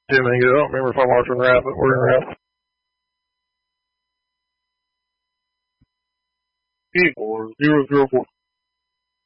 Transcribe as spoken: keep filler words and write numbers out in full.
Jim, I don't remember if I marked in wrap, but we're in wrap. P four zero zero four.